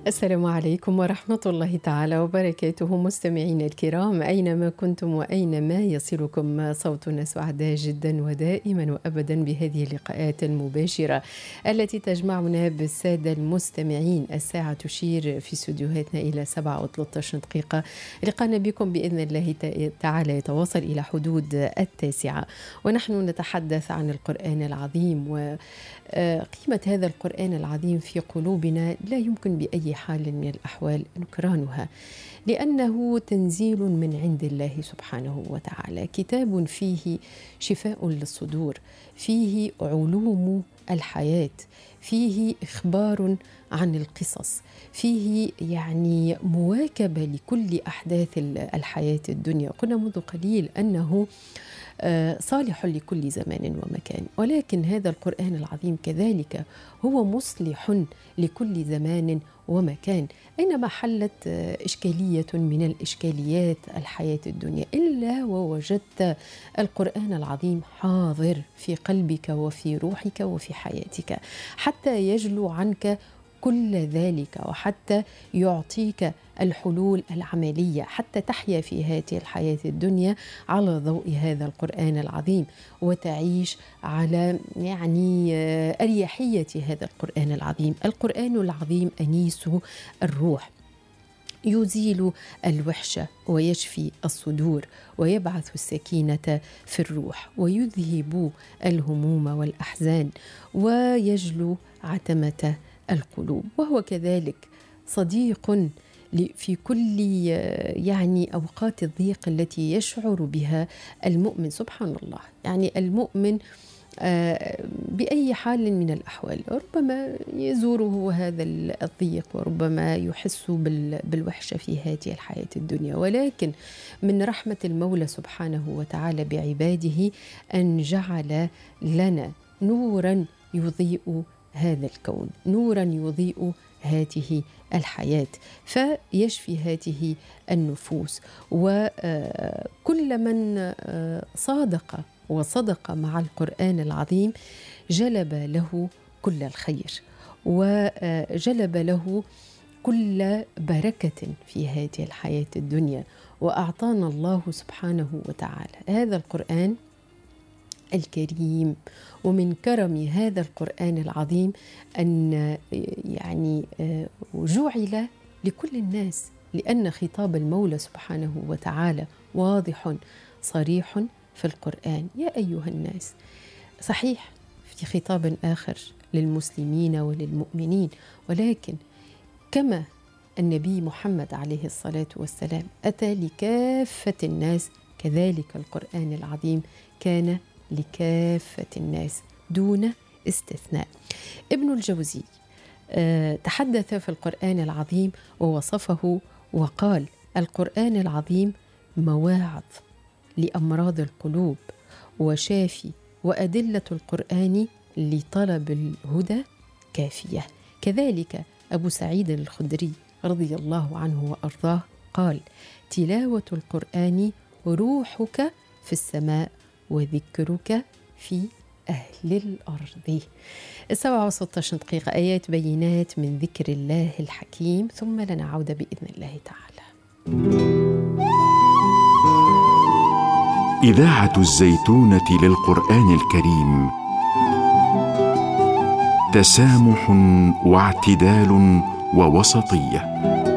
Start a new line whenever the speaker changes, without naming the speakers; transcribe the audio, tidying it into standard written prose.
السلام عليكم ورحمة الله تعالى وبركاته، مستمعينا الكرام أينما كنتم وأينما يصلكم صوتنا، سعداء جدا ودائما وأبدا بهذه اللقاءات المباشرة التي تجمعنا بالسادة المستمعين. الساعة تشير في استديوهاتنا إلى 7:13 دقيقة. لقانا بكم بإذن الله تعالى يتواصل إلى حدود 9، ونحن نتحدث عن القرآن العظيم وقيمة هذا القرآن العظيم في قلوبنا. لا يمكن بأي حال من الأحوال نكرانها، لأنه تنزيل من عند الله سبحانه وتعالى، كتاب فيه شفاء للصدور، فيه علوم الحياة، فيه إخبار عن القصص، فيه يعني مواكبة لكل أحداث الحياة الدنيا. قلنا منذ قليل أنه صالح لكل زمان ومكان، ولكن هذا القرآن العظيم كذلك هو مصلح لكل زمان ومكان. أينما حلت إشكالية من الإشكاليات الحياة الدنيا إلا ووجدت القرآن العظيم حاضر في قلبك وفي روحك وفي حياتك، حتى يجلو عنك كل ذلك، وحتى يعطيك الحلول العملية، حتى تحيا في هذه الحياة الدنيا على ضوء هذا القرآن العظيم، وتعيش على أريحية هذا القرآن العظيم. القرآن العظيم أنيس الروح، يزيل الوحشة ويشفي الصدور ويبعث السكينة في الروح ويذهب الهموم والأحزان ويجلو عتمة القلوب، وهو كذلك صديق في كل أوقات الضيق التي يشعر بها المؤمن. سبحان الله، المؤمن بأي حال من الأحوال ربما يزوره هذا الضيق، وربما يحس بالوحشة في هذه الحياة الدنيا، ولكن من رحمة المولى سبحانه وتعالى بعباده أن جعل لنا نورا يضيء هذا الكون، نورا يضيء هذه الحياة، فيشفي هذه النفوس. وكل من صدق مع القرآن العظيم جلب له كل الخير، وجلب له كل بركة في هذه الحياة الدنيا. وأعطانا الله سبحانه وتعالى هذا القرآن الكريم. ومن كرم هذا القرآن العظيم أن جعل لكل الناس، لأن خطاب المولى سبحانه وتعالى واضح صريح في القرآن: يا أيها الناس. صحيح في خطاب آخر للمسلمين وللمؤمنين، ولكن كما النبي محمد عليه الصلاة والسلام أتى لكافة الناس، كذلك القرآن العظيم كان لكافة الناس دون استثناء. ابن الجوزي تحدث في القرآن العظيم ووصفه وقال: القرآن العظيم مواعظ لأمراض القلوب وشافي، وأدلة القرآن لطلب الهدى كافية. كذلك أبو سعيد الخدري رضي الله عنه وأرضاه قال: تلاوة القرآن روحك في السماء وذكرك في أهل الأرض. 7:16 دقيقة، آيات بينات من ذكر الله الحكيم، ثم لنعود بإذن الله تعالى.
إذاعة الزيتونة للقرآن الكريم، تسامح واعتدال ووسطية.